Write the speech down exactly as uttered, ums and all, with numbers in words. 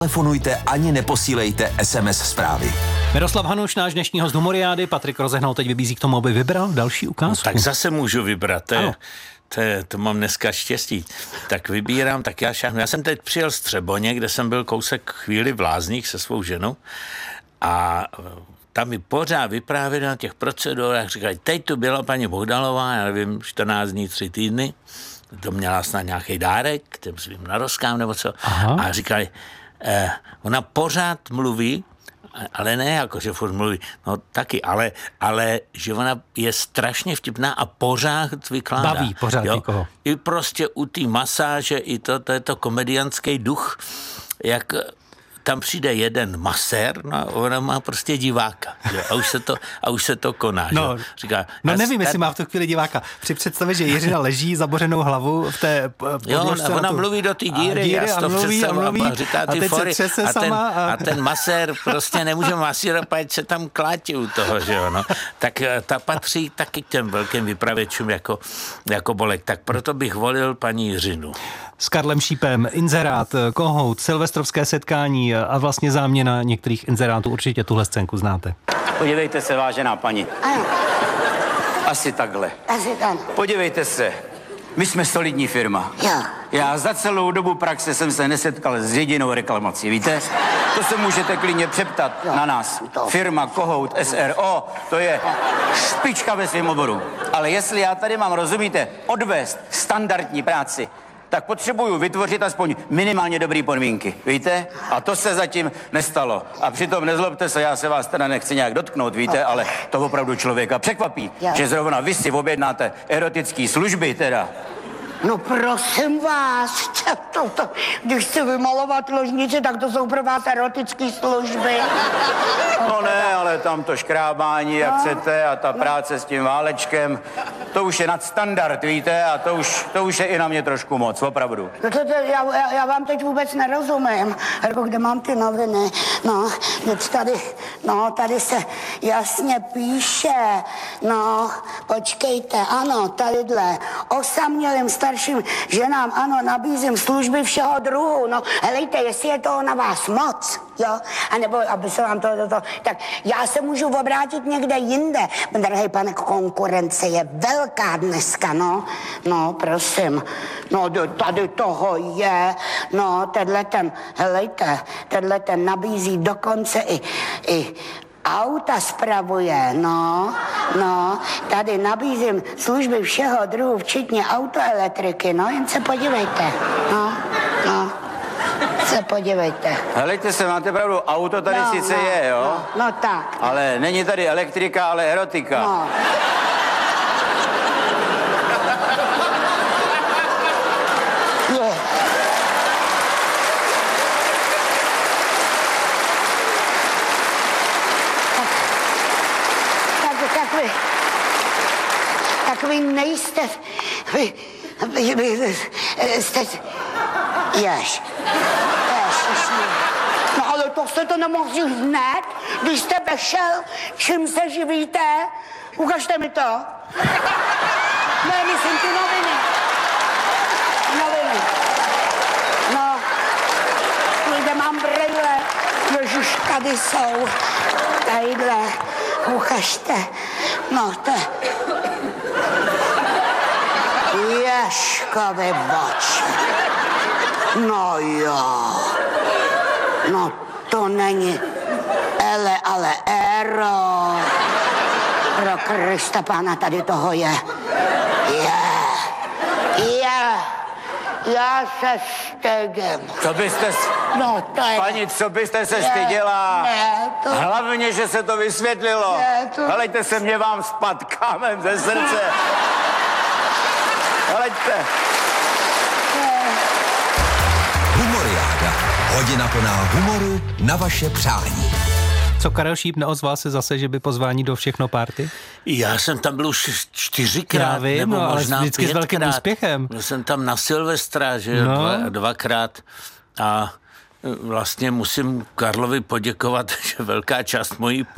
Telefonujte ani neposílejte es em es zprávy. Miroslav Hanuš, náš dnešní host Humoriády, Patrik Rozehnal teď vybízí k tomu, aby vybral další ukázku. No, tak zase můžu vybrat, to, je, to, je, to mám dneska štěstí. Tak vybírám, tak já šáhnu. Já jsem teď přijel z Třeboně, kde jsem byl kousek chvíli v Lázních se svou ženou a tam mi pořád vyprávěli na těch procedurách, říkali, teď tu byla paní Bohdalová, já nevím, čtrnáct dní, tři týdny, to měla snad nějaký dárek k těm svým narozkám nebo co. Aha. A říkali, eh, ona pořád mluví, ale ne jako, že furt mluví, no taky, ale, ale že ona je strašně vtipná a pořád vykládá. Baví pořád jo? někoho. I prostě u té masáže, i to, to je to komediánský duch, jak tam přijde jeden masér, no a ona má prostě diváka, jo? A už se to, a už se to koná, no, že? Říká, no nevím, ten... jestli má v tu chvíli diváka. Při představě, že Jiřina leží zabořenou hlavu v té jo, ona tu... mluví do té díry, díry já to mluví, a, mluví, a říká ty a fory a ten, a... a... a ten masér prostě nemůže masírovat, ať se tam klátí u toho, že jo, no. Tak ta patří taky k těm velkým vypravěčům jako, jako Bolek, tak proto bych volil paní Jiřinu. S Karlem Šípem, inzerát, kohout, silvestrovské setkání a vlastně záměna některých inzerátů. Určitě tuhle scénku znáte. Podívejte se, vážená paní. Ano. Asi takhle. Asi tam. Podívejte se, my jsme solidní firma. Jo. Já za celou dobu praxe jsem se nesetkal s jedinou reklamací, víte? To se můžete klidně přeptat jo. na nás. To. Firma Kohout es er o, to je špička ve svém oboru. Ale jestli já tady mám, rozumíte, odvést standardní práci, tak potřebuju vytvořit aspoň minimálně dobrý podmínky, víte? A to se zatím nestalo. A přitom nezlobte se, já se vás teda nechci nějak dotknout, víte, ale to opravdu člověka překvapí, Já. že zrovna vy si objednáte erotické služby teda. No prosím vás, to, to, když chci vymalovat ložnici, tak to jsou pro vás erotické služby. No ne, ale tam to škrábání, jak no. chcete, a ta práce s tím válečkem, to už je nadstandard, víte, a to už, to už je i na mě trošku moc, opravdu. No to, to, já, já, já vám teď vůbec nerozumím, jako kde mám ty noviny, no, teď tady, no, tady se jasně píše, no, počkejte, ano, tadyhle, osamělým starším ženám, ano, nabízím služby všeho druhu, no, helejte, jestli je toho na vás moc, jo, anebo, aby se vám to, to, to, tak já se můžu obrátit někde jinde, drahý pane, konkurence je velká dneska, no, no, prosím, no, tady toho je, no, tenhle ten, helejte, tenhle ten nabízí dokonce i, i auta spravuje, no, no, tady nabízím služby všeho druhu, včetně autoelektriky, no, jen se podívejte, no, no, se podívejte. Helejte se, máte pravdu, auto tady no, sice no, je, jo? No, no tak. Ale není tady elektrika, ale erotika. No. Je. Vy, tak vy nejste, vy, vy, vy, vy jste, jež, jež, no ale to jste to nemohli hned, když jste vešel, čím se živíte, ukažte mi to. Ne, myslím ty noviny. Noviny. No, kde mám brejle, ježiš, tady jsou, tadyhle. Ukažte, no to Ježkovi boč. No jo, no to není ele, ale ero. Pro Krista pána tady toho je. Je, je. Já se stydím. Co byste... No, to je... Paní, co byste se styděla? Ne, to... Hlavně, že se to vysvětlilo. Ne, to... Helejte se, mě vám spad kámen ze srdce. Helejte. Humoriáda. Hodina plná humoru na vaše přání. Co, Karel Šíp neozval se zase, že by pozvání do Všechno party? Já jsem tam byl už čtyřikrát, Já vím, nebo no, možná ale vždycky s velkým úspěchem. Byl jsem tam na Silvestra, že no. dva, dvakrát a vlastně musím Karlovi poděkovat, že velká část mojí